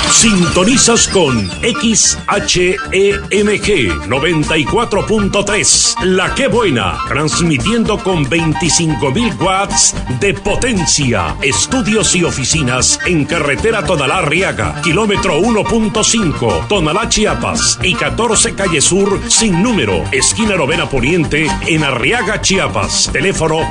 Sintonizas con XHEMG 94.3, La Que Buena, transmitiendo con 25,000 watts de potencia. Estudios y oficinas en carretera Tonalá-Arriaga, kilómetro 1.5, Tonalá, Chiapas, y 14 Calle Sur, sin número, esquina Novena Poniente, en Arriaga, Chiapas. Teléfono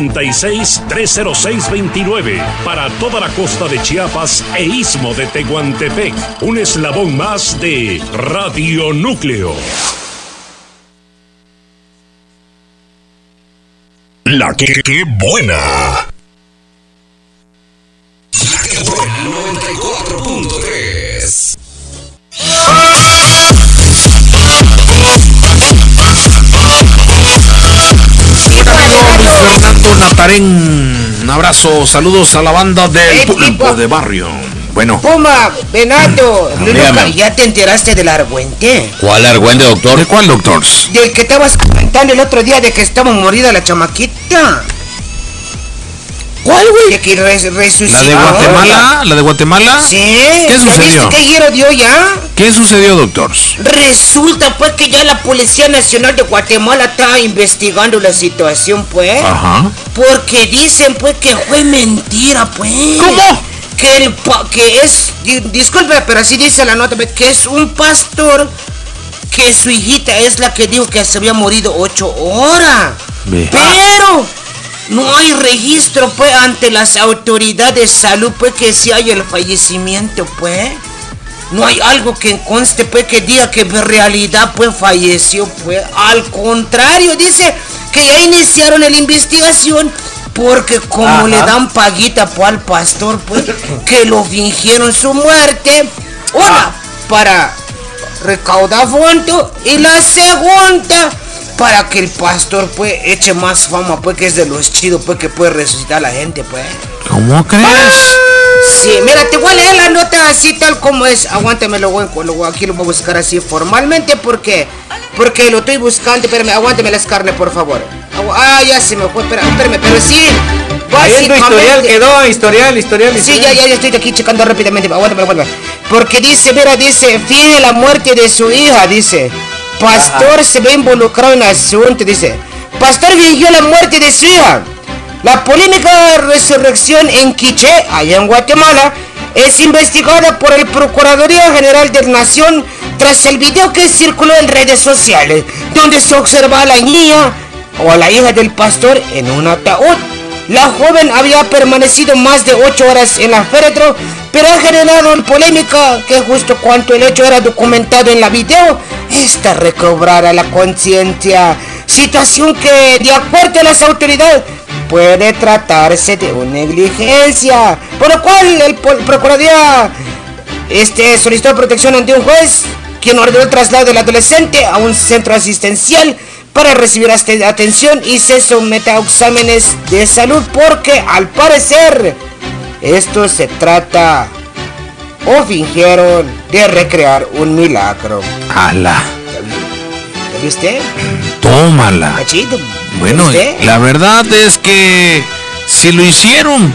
66-306-29, para toda la costa de Chiapas e istmo de Tehuantepec. Un eslabón más de Radio Núcleo. La que buena. La que buena 94.3. Fernando Natarén, un abrazo, saludos a la banda del Pulpo de Barrio. Bueno. Puma, Benato, ¿ya te enteraste del argüente? ¿Cuál argüente, doctor? ¿De cuál, doctor? Del que estabas comentando el otro día de que estaba morida la chamaquita. ¿Cuál, güey? De que resucitó. ¿La de Guatemala? ¿La de Guatemala? Sí. ¿Qué sucedió? ¿Viste que ayer dio ya? ¿Qué sucedió, doctor? Resulta, pues, que ya la Policía Nacional de Guatemala está investigando la situación, pues. Ajá. Porque dicen, pues, que fue mentira, pues. ¿Cómo? Que es, disculpe, pero así dice la nota, que es un pastor, que su hijita es la que dijo que se había morido 8 horas. Pero no hay registro, pues, ante las autoridades de salud, pues, que si hay el fallecimiento, pues. No hay algo que conste, pues, que diga que en realidad, pues, falleció, pues. Al contrario, dice que ya iniciaron la investigación. Porque como le dan paguita, pues, al pastor, pues, que lo fingieron su muerte. Una, para recaudar fondos. Y la segunda, para que el pastor, pues, eche más fama, pues, que es de los chidos, pues, que puede resucitar a la gente, pues. ¿Cómo crees? Sí, mira, te voy a leer la nota así tal como es. Aguántamelo, güey, aquí lo voy a buscar así formalmente porque lo estoy buscando. Espérame, aguántame las carnes, por favor. Ya se me fue, espérame, pero sí. Ahí en tu historial quedó, historial. Sí, ya estoy aquí checando rápidamente. Aguántame. Porque dice, finge la muerte de su hija, dice. Pastor se ve involucrado en el asunto, dice. Pastor fingió la muerte de su hija. La polémica resurrección en Quiché, allá en Guatemala, es investigada por el Procuraduría General de la Nación tras el video que circuló en redes sociales, donde se observa a la niña o a la hija del pastor en un ataúd. La joven había permanecido más de 8 horas en el féretro, pero ha generado polémica que justo cuando el hecho era documentado en la video, esta recobrara la conciencia, situación que, de acuerdo a las autoridades, puede tratarse de una negligencia, por lo cual el Procuraduría solicitó protección ante un juez, quien ordenó el traslado del adolescente a un centro asistencial para recibir atención y se somete a exámenes de salud, porque al parecer esto se trata o fingieron de recrear un milagro. ¡Hala! ¿Viste? Tómala. Machito. Bueno, la verdad es que si lo hicieron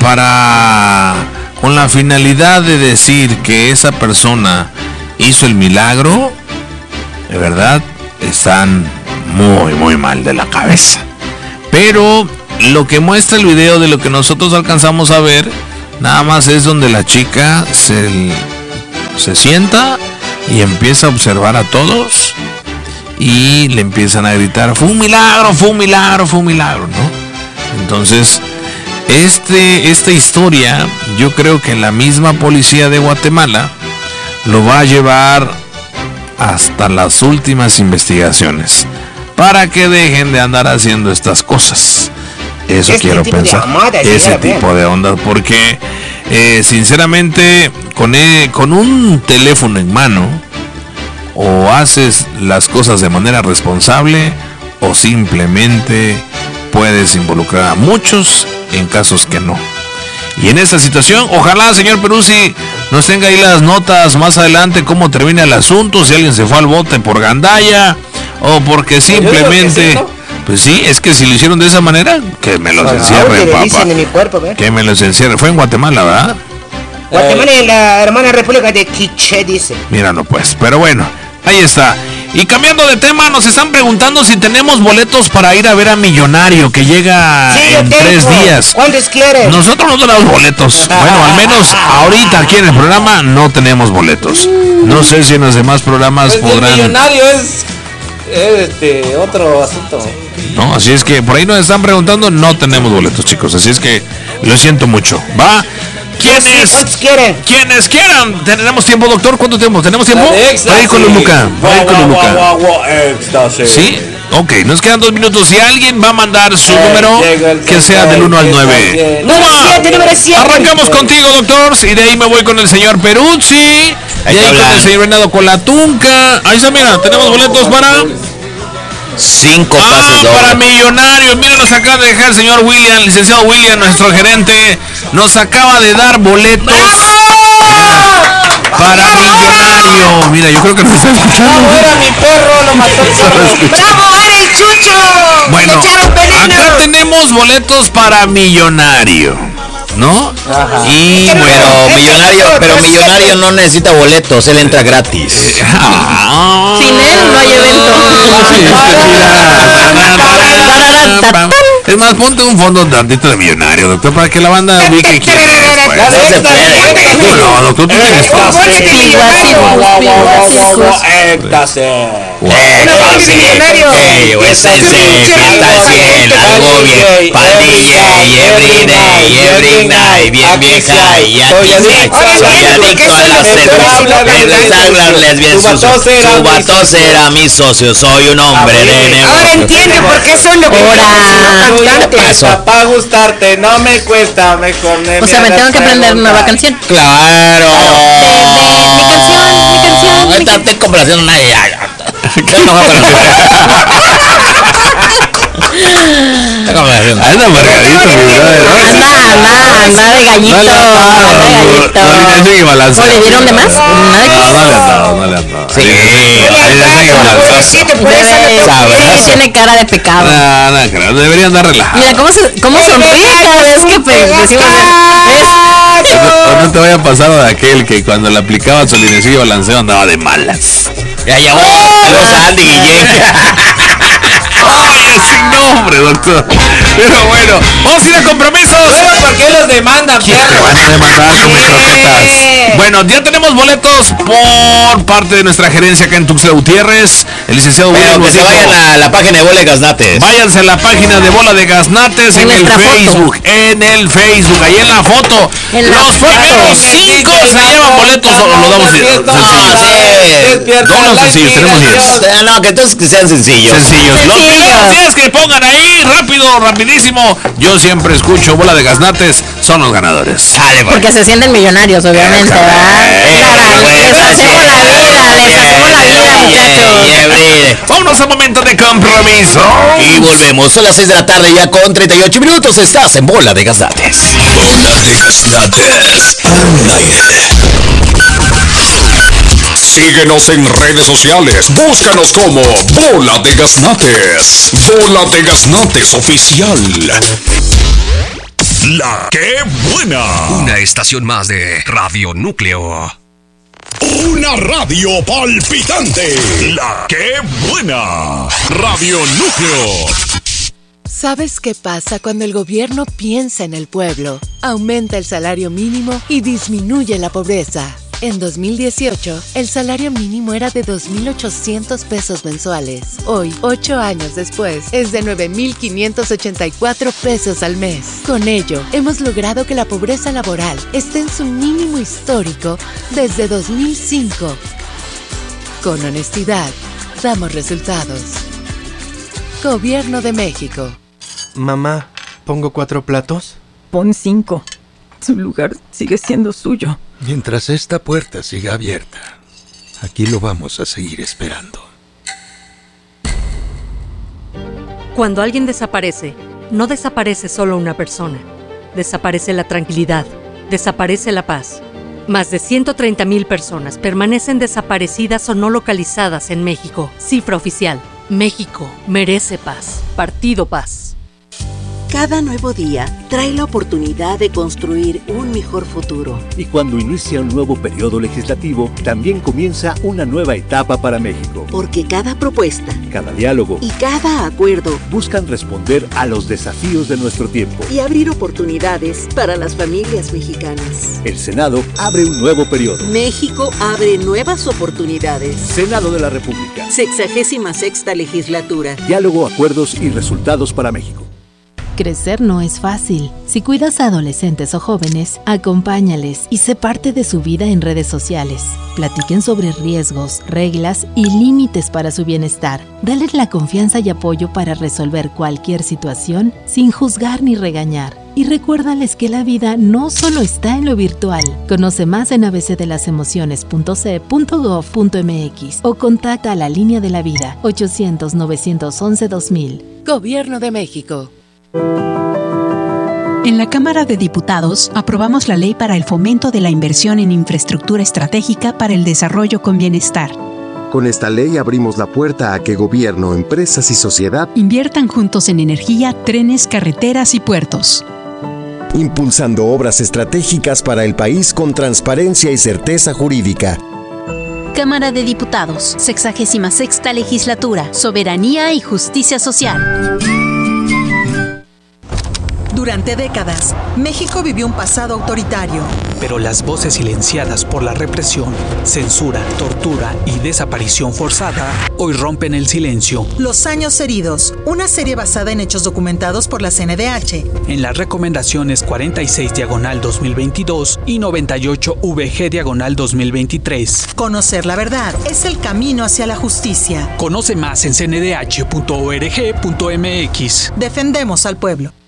con la finalidad de decir que esa persona hizo el milagro, de verdad están muy, muy mal de la cabeza. Pero lo que muestra el video, de lo que nosotros alcanzamos a ver, nada más es donde la chica se sienta y empieza a observar a todos. Y le empiezan a gritar, fue un milagro, ¿no? Entonces, esta historia, yo creo que la misma policía de Guatemala lo va a llevar hasta las últimas investigaciones, para que dejen de andar haciendo estas cosas. Eso quiero pensar, ese tipo de ondas, porque sinceramente, con un teléfono en mano, o haces las cosas de manera responsable o simplemente puedes involucrar a muchos en casos que no. Y en esta situación, ojalá, señor Peruzzi, nos tenga ahí las notas más adelante, cómo termina el asunto, si alguien se fue al bote por gandalla o porque simplemente... Pues sí, es que si lo hicieron de esa manera, que me los encierren, papá. Que me los encierren. Fue en Guatemala, ¿verdad? Guatemala y la hermana República de Quiché, dice. Míralo pues, pero bueno, ahí está. Y cambiando de tema, nos están preguntando si tenemos boletos para ir a ver a Millonario, que llega en 3 días. ¿Cuántos quieren? Nosotros no tenemos boletos. Bueno, al menos ahorita aquí en el programa no tenemos boletos. No sé si en los demás programas pues podrán... El Millonario es otro asunto. No, así es que por ahí nos están preguntando, no tenemos boletos, chicos. Así es que lo siento mucho. ¿Va? ¿Quiénes quieran? ¿Tenemos tiempo, doctor? ¿Cuánto tiempo? ¿Tenemos tiempo? Para ir con Luluca. ¿Sí? Ok, nos quedan 2 minutos. Si alguien va a mandar su número, que sea del 1 al 9. Número 7. Arrancamos contigo, doctor. Y de ahí me voy con el señor Peruzzi. Y ahí con el señor Bernardo con la Tunca. Ahí está, mira, tenemos boletos para... 5 pases para Millonario. Mira, nos acaba de dejar el señor William, licenciado William, nuestro gerente. Nos acaba de dar boletos para Millonario. Mira, yo creo que nos está escuchando. No, era mi perro, lo mató el perro. ¡Bravo, era el Chucho! Bueno, acá tenemos boletos para Millonario, ¿no? Ajá. Y bueno, Millonario no necesita boletos, él entra gratis. Sin él no hay evento. Es más, ponte un fondo tantito de Millonario, doctor, para que la banda ubique quién es. No, doctor, tú tienes every night, bien vieja y soy adicto a las tetas. Su vatos era mi socio, soy un hombre de negocio. Ahora entiende por qué son cantantes. Para gustarte no me cuesta, mejor me... O sea, me tengo que aprender nueva canción. Claro. Mi canción. Ahorita estoy complaciendo a nadie. Anda margadito, mi brother. Nada de gallito. ¿O le dieron de más? No le han dado. Sí. Tiene cara de pecado. No, deberían dar relajado. Mira cómo sonríe cada vez que decimos no te vaya a pasar de aquel que cuando le aplicaba su linecillo balanceo andaba de malas. Ya llegó Sandy Guillén. ¡Ay, sin nombre, doctor! Pero bueno, vamos a ir a compromisos. ¿Por qué los demandan, ¿Quién te van a demandar, hombre, croquetas? Bueno, ya tenemos boletos por parte de nuestra gerencia acá en Tuxtla Gutiérrez. El licenciado William. Que se vayan a la página de Bola de Gaznates. Váyanse a la página de Bola de Gaznates en el Facebook. En el Facebook, ahí en la foto. Los primeros 5 se llevan boletos o lo damos bien. No, sencillos, tenemos 10. No, que entonces que sean sencillos. Los primeros 10 que pongan ahí, rapidísimo. Yo siempre escucho Bola de Gaznates, son los ganadores. Sale, porque se sienten millonarios, obviamente, ¿verdad? Les hacemos la vida, muchachos. Vámonos a momento de compromiso. Y volvemos, son las 6 de la tarde ya con 38 minutos. Estás en Bola de Gaznates. Bola de Gaznates al aire. Síguenos en redes sociales. Búscanos como Bola de Gaznates. Bola de Gaznates Oficial. La que buena. Una estación más de Radio Núcleo. Una radio palpitante. La que buena. Radio Núcleo. ¿Sabes qué pasa cuando el gobierno piensa en el pueblo? Aumenta el salario mínimo y disminuye la pobreza. En 2018, el salario mínimo era de 2,800 pesos mensuales. Hoy, 8 años después, es de 9,584 pesos al mes. Con ello, hemos logrado que la pobreza laboral esté en su mínimo histórico desde 2005. Con honestidad, damos resultados. Gobierno de México. Mamá, ¿pongo 4 platos? Pon 5. Su lugar sigue siendo suyo. Mientras esta puerta siga abierta, aquí lo vamos a seguir esperando. Cuando alguien desaparece, no desaparece solo una persona. Desaparece la tranquilidad, desaparece la paz. Más de 130,000 personas permanecen desaparecidas o no localizadas en México. Cifra oficial. México merece paz. Partido Paz. Cada nuevo día trae la oportunidad de construir un mejor futuro. Y cuando inicia un nuevo periodo legislativo, también comienza una nueva etapa para México. Porque cada propuesta, cada diálogo y cada acuerdo buscan responder a los desafíos de nuestro tiempo y abrir oportunidades para las familias mexicanas. El Senado abre un nuevo periodo. México abre nuevas oportunidades. Senado de la República. 66ª legislatura. Diálogo, acuerdos y resultados para México. Crecer no es fácil. Si cuidas a adolescentes o jóvenes, acompáñales y sé parte de su vida en redes sociales. Platiquen sobre riesgos, reglas y límites para su bienestar. Dales la confianza y apoyo para resolver cualquier situación sin juzgar ni regañar. Y recuérdales que la vida no solo está en lo virtual. Conoce más en abcdelasemociones.ce.gov.mx o contacta a la Línea de la Vida 800-911-2000. Gobierno de México. En la Cámara de Diputados aprobamos la Ley para el Fomento de la Inversión en Infraestructura Estratégica para el Desarrollo con Bienestar. Con esta ley abrimos la puerta a que gobierno, empresas y sociedad inviertan juntos en energía, trenes, carreteras y puertos. Impulsando obras estratégicas para el país con transparencia y certeza jurídica. Cámara de Diputados, 66ª Legislatura, Soberanía y Justicia Social. Durante décadas, México vivió un pasado autoritario. Pero las voces silenciadas por la represión, censura, tortura y desaparición forzada hoy rompen el silencio. Los años heridos, una serie basada en hechos documentados por la CNDH. En las recomendaciones 46/2022 y 98/VG/2023. Conocer la verdad es el camino hacia la justicia. Conoce más en cndh.org.mx. Defendemos al pueblo.